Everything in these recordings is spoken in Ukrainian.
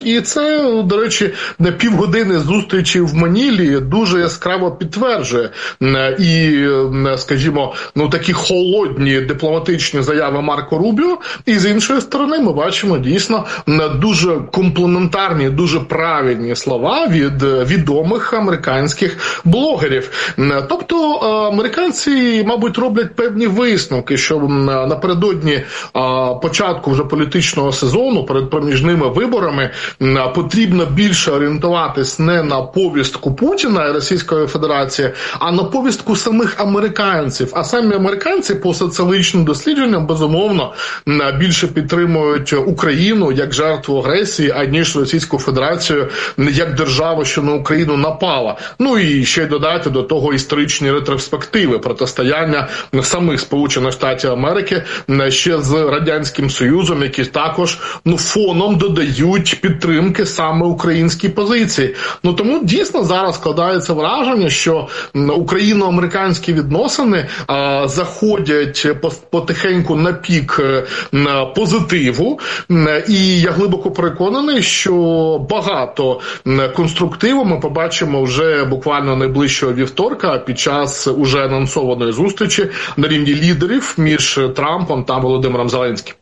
І це, до речі, на півгодини зустрічі в Манілі дуже яскраво підтверджує і, скажімо, такі холодні дипломатичні заяви Марко Рубіо. І з іншої сторони ми бачимо дійсно дуже комплементарні, дуже правильні слова від відомих американських блогерів. Тобто американці, мабуть, роблять певні висновки, що напередодні початку вже політичного сезону, перед проміжними виборами, потрібно більше орієнтуватись не на повістку Путіна і Російської Федерації, а на повістку самих американців. А самі американці по соціологічним дослідженням, безумовно, більше підтримують Україну як жертву агресії, аніж Російську Федерацію як державу, що на Україну напала. Ну і ще додати до того історичні ретроспективи протистояння самих Сполучених Штатів Америки ще з Радянським Союзом, які також фоном додають підтримки саме українській позиції. Тому дійсно зараз складається враження, що україно-американські відносини заходять потихеньку на пік позитиву. І я глибоко переконаний, що багато конструктиву ми побачимо вже буквально найближчого вівторка під час уже анонсованої зустрічі на рівні лідерів між Трампом та Володимиром Зеленським.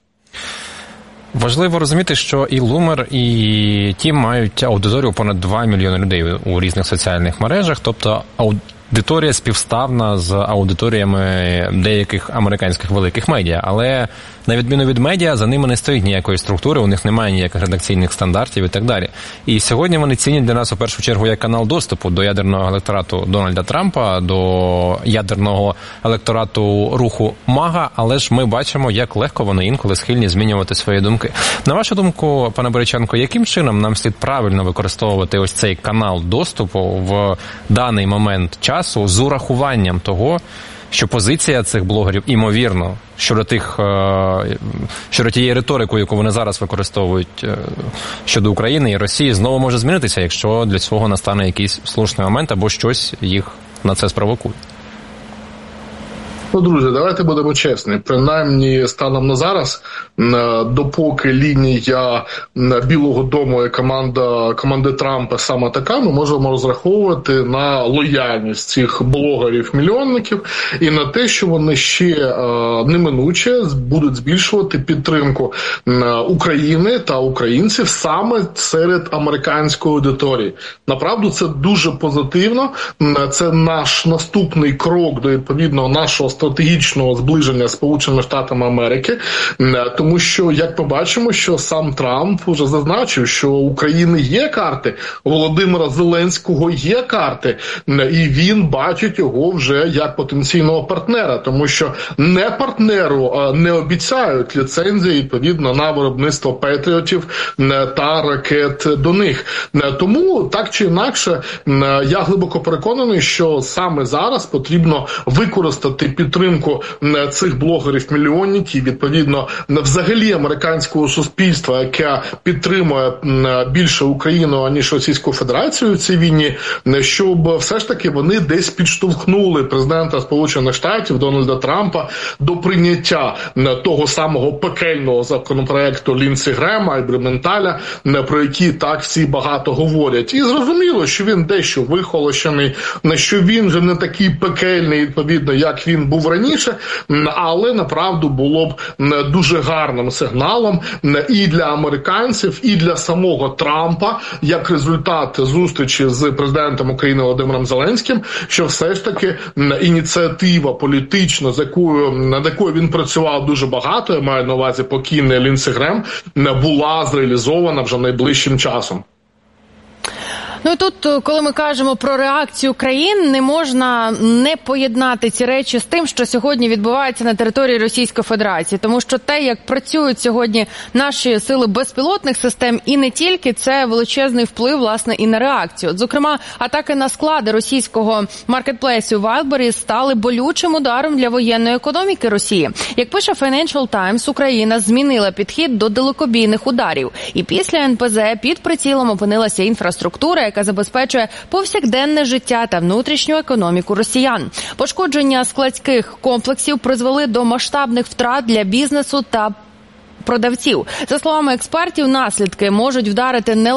Важливо розуміти, що і Лумер, і Тім мають аудиторію понад 2 мільйони людей у різних соціальних мережах, тобто аудиторія співставна з аудиторіями деяких американських великих медіа, але на відміну від медіа, за ними не стоїть ніякої структури, у них немає ніяких редакційних стандартів і так далі. І сьогодні вони цінять для нас у першу чергу як канал доступу до ядерного електорату Дональда Трампа, до ядерного електорату руху МАГА, але ж ми бачимо, як легко вони інколи схильні змінювати свої думки. На вашу думку, пане Бориченко, яким чином нам слід правильно використовувати ось цей канал доступу в даний момент часу з урахуванням того, що позиція цих блогерів, імовірно, щодо тієї риторики, яку вони зараз використовують щодо України і Росії, знову може змінитися, якщо для цього настане якийсь слушний момент або щось їх на це спровокує? Друзі, давайте будемо чесні. Принаймні, станом на зараз, допоки лінія Білого дому і команди Трампа саме така, ми можемо розраховувати на лояльність цих блогерів-мільйонників і на те, що вони ще неминуче будуть збільшувати підтримку України та українців саме серед американської аудиторії. Направду, це дуже позитивно. Це наш наступний крок до відповідного нашого стратегічного зближення з Сполученими Штатами Америки, тому що, як ми бачимо, що сам Трамп вже зазначив, що у України є карти, у Володимира Зеленського є карти, і він бачить його вже як потенційного партнера, тому що не партнеру не обіцяють ліцензії, відповідно, на виробництво патріотів та ракет до них. Тому, так чи інакше, я глибоко переконаний, що саме зараз потрібно використати підтримку цих блогерів-мільйонників, відповідно, взагалі американського суспільства, яке підтримує більше Україну, аніж Російську Федерацію в цій війні, щоб все ж таки вони десь підштовхнули президента Сполучених Штатів Дональда Трампа до прийняття того самого пекельного законопроекту Ліндсі Грема і Блюменталя, про які так всі багато говорять. І зрозуміло, що він дещо вихолощений, що він вже не такий пекельний, відповідно, як він був раніше, але направду було б дуже гарним сигналом і для американців, і для самого Трампа, як результат зустрічі з президентом України Володимиром Зеленським, що все ж таки ініціатива політична, над якою він працював дуже багато, я маю на увазі покійний Ліндсі Грем, була зреалізована вже найближчим часом. Ну і тут, коли ми кажемо про реакцію країн, не можна не поєднати ці речі з тим, що сьогодні відбувається на території Російської Федерації. Тому що те, як працюють сьогодні наші сили безпілотних систем, і не тільки, це величезний вплив, власне, і на реакцію. Зокрема, атаки на склади російського маркетплейсу Wildberries стали болючим ударом для воєнної економіки Росії. Як пише Financial Times, Україна змінила підхід до далекобійних ударів. І після НПЗ під прицілом опинилася інфраструктура, яка забезпечує повсякденне життя та внутрішню економіку росіян. Пошкодження складських комплексів призвели до масштабних втрат для бізнесу та продавців. За словами експертів, наслідки можуть вдарити не